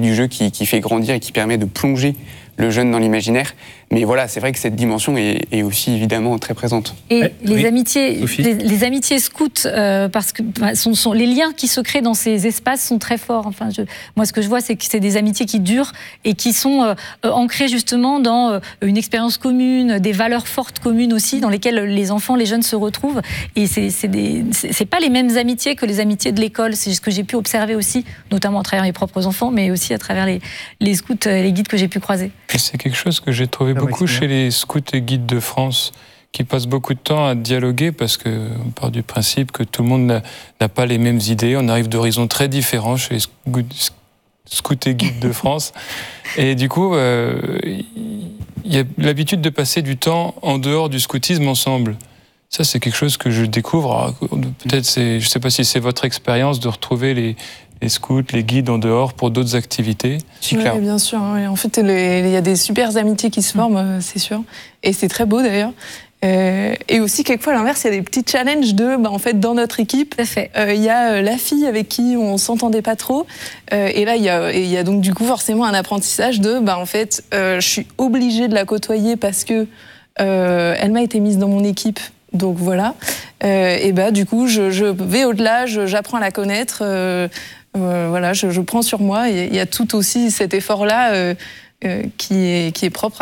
du jeu qui fait grandir et qui permet de plonger le jeune dans l'imaginaire. Mais voilà, c'est vrai que cette dimension est aussi évidemment très présente. Et les amitiés scouts, parce que les liens qui se créent dans ces espaces sont très forts. Enfin, moi, ce que je vois, c'est que c'est des amitiés qui durent et qui sont ancrées justement dans une expérience commune, des valeurs fortes communes aussi, dans lesquelles les enfants, les jeunes se retrouvent. Et c'est pas les mêmes amitiés que les amitiés de l'école. C'est ce que j'ai pu observer aussi, notamment à travers mes propres enfants, mais aussi à travers les scouts, les guides que j'ai pu croiser. C'est quelque chose que j'ai trouvé beaucoup chez les scouts et guides de France, qui passent beaucoup de temps à dialoguer parce qu'on part du principe que tout le monde n'a pas les mêmes idées. On arrive d'horizons très différents chez les scouts et guides de France. Et du coup, il y a l'habitude de passer du temps en dehors du scoutisme ensemble. Ça, c'est quelque chose que je découvre. Alors, peut-être, je ne sais pas si c'est votre expérience de retrouver les scouts, les guides en dehors pour d'autres activités. Oui, bien sûr. En fait, il y a des super amitiés qui se forment, c'est sûr. Et c'est très beau d'ailleurs. Et aussi, quelquefois, à l'inverse, il y a des petits challenges en fait, dans notre équipe, il y a la fille avec qui on s'entendait pas trop. Et là, il y a donc du coup forcément un apprentissage en fait, je suis obligée de la côtoyer parce que elle m'a été mise dans mon équipe. Donc voilà. Et du coup, je vais au-delà, j'apprends à la connaître. Voilà, je prends sur moi. Il y a tout aussi cet effort-là qui est propre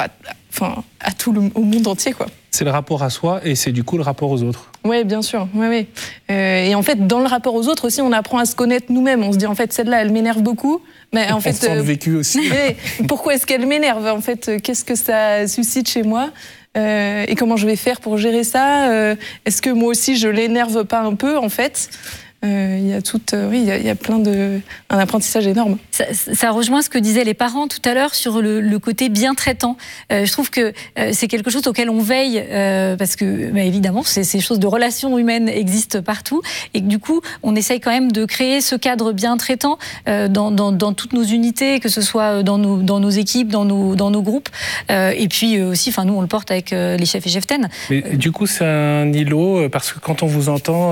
à au monde entier, quoi. C'est le rapport à soi et c'est du coup le rapport aux autres. Oui, bien sûr. Oui. Et en fait, dans le rapport aux autres aussi, on apprend à se connaître nous-mêmes. On se dit, en fait, celle-là, elle m'énerve beaucoup. Mais en fait, on sent le vécu aussi. Pourquoi est-ce qu'elle m'énerve? En fait, qu'est-ce que ça suscite chez moi? Et comment je vais faire pour gérer ça? Est-ce que moi aussi, je l'énerve pas un peu, en fait? Il y a il y a plein un apprentissage énorme. Ça rejoint ce que disaient les parents tout à l'heure sur le côté bien traitant. Je trouve que c'est quelque chose auquel on veille parce que évidemment ces choses de relations humaines existent partout et que du coup on essaye quand même de créer ce cadre bien traitant dans toutes nos unités, que ce soit dans nos équipes, dans nos groupes et puis aussi, nous on le porte avec les chefs et cheftaines. Mais du coup c'est un îlot parce que quand on vous entend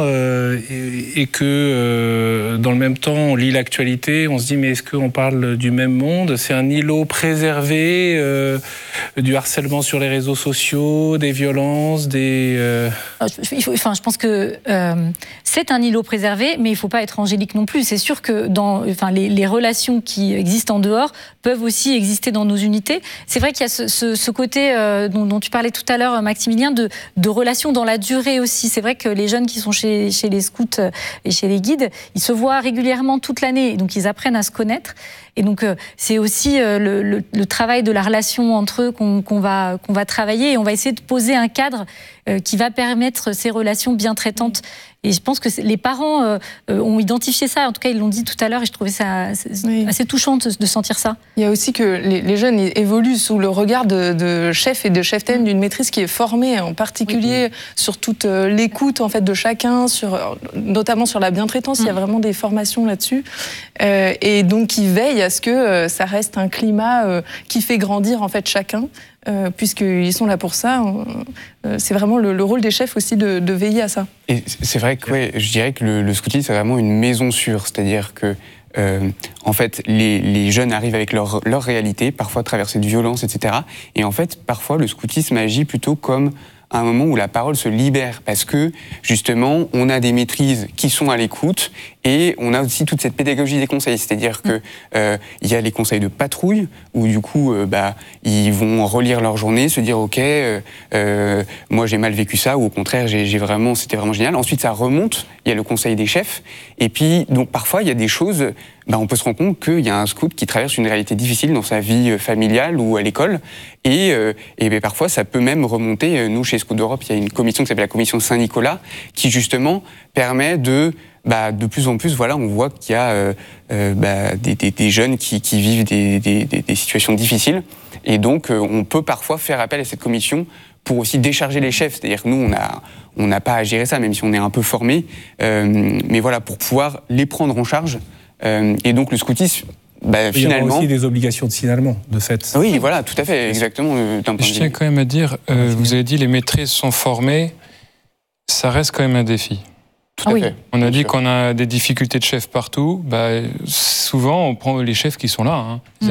et que dans le même temps on lit l'actualité, on se dit mais est-ce qu'on parle du même monde? C'est un îlot préservé du harcèlement sur les réseaux sociaux, des violences, je pense que c'est un îlot préservé, mais il ne faut pas être angélique non plus. C'est sûr que les relations qui existent en dehors peuvent aussi exister dans nos unités. C'est vrai qu'il y a ce côté dont tu parlais tout à l'heure, Maximilien, de relations dans la durée aussi. C'est vrai que les jeunes qui sont chez les scouts et chez les guides, ils se voient régulièrement toute l'année, donc ils apprennent à se connaître. Et donc c'est aussi le travail de la relation entre eux qu'on va travailler, et on va essayer de poser un cadre qui va permettre ces relations bien traitantes. Et je pense que les parents ont identifié ça, en tout cas ils l'ont dit tout à l'heure, et je trouvais ça assez touchant de sentir ça. Il y a aussi que les jeunes évoluent sous le regard de chefs et de cheftaines d'une maîtrise qui est formée, en particulier sur toute l'écoute en fait, de chacun, notamment sur la bientraitance, il y a vraiment des formations là-dessus, et donc qui veillent à ce que ça reste un climat qui fait grandir en fait chacun. Puisqu'ils sont là pour ça, c'est vraiment le rôle des chefs aussi de veiller à ça. Et c'est vrai que je dirais que le scoutisme c'est vraiment une maison sûre, c'est-à-dire que en fait les jeunes arrivent avec leur réalité, parfois traversée de violences, etc. Et en fait parfois le scoutisme agit plutôt comme un moment où la parole se libère, parce que justement on a des maîtrises qui sont à l'écoute et on a aussi toute cette pédagogie des conseils, c'est-à-dire que il y a les conseils de patrouille où du coup ils vont relire leur journée, se dire ok moi j'ai mal vécu ça, ou au contraire c'était vraiment génial. Ensuite ça remonte, il y a le conseil des chefs, et puis donc parfois il y a des choses, on peut se rendre compte qu'il y a un scout qui traverse une réalité difficile dans sa vie familiale ou à l'école, et parfois ça peut même remonter. Nous chez Scouts d'Europe, il y a une commission qui s'appelle la commission Saint-Nicolas qui justement permet de plus en plus, on voit qu'il y a des jeunes qui vivent des situations difficiles, et donc on peut parfois faire appel à cette commission pour aussi décharger les chefs. C'est-à-dire que nous, on n'a pas à gérer ça, même si on est un peu formés, mais voilà, pour pouvoir les prendre en charge. Et donc le scoutisme, finalement... Il y a aussi des obligations de signalement, de fait. Oui, voilà, tout à fait, exactement. Je tiens quand même à dire, vous avez dit les maîtrises sont formées, ça reste quand même un défi. Tout à fait. On a dit qu'on a des difficultés de chefs partout. Souvent, on prend les chefs qui sont là.